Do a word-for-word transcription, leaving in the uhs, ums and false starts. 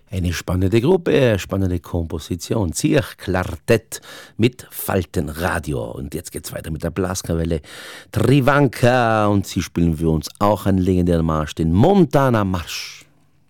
Eine spannende Gruppe, spannende Komposition. Zierch Quartett mit Faltenradio. Und jetzt geht's weiter mit der Blaskapelle Trivanka. Und sie spielen für uns auch einen legendären Marsch, den Montana Marsch.